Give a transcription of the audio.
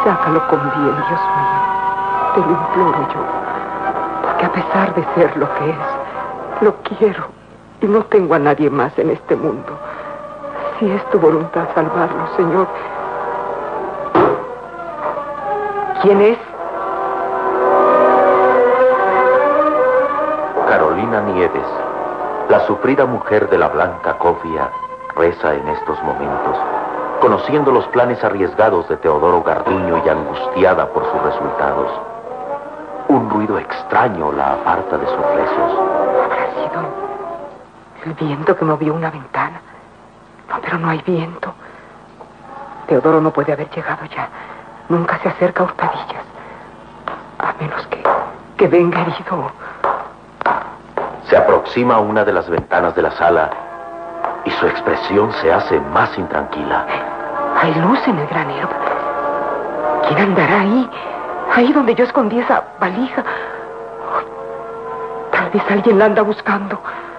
Sácalo con bien, Dios mío. Te lo imploro yo. Porque a pesar de ser lo que es, lo quiero. Y no tengo a nadie más en este mundo. Si es tu voluntad salvarlo, Señor. ¿Quién es? Carolina Nieves, la sufrida mujer de la blanca cofia, reza en estos momentos, conociendo los planes arriesgados de Teodoro Garduño y angustiada por sus resultados. Un ruido extraño la aparta de sus rezos. Habrá sido el viento que movió una ventana. No, pero no hay viento. Teodoro no puede haber llegado ya. Nunca se acerca a hurtadillas. A menos que venga herido. Se aproxima a una de las ventanas de la sala y su expresión se hace más intranquila. Hay luz en el granero. ¿Quién andará ahí? Ahí donde yo escondí esa valija. Tal vez alguien la anda buscando.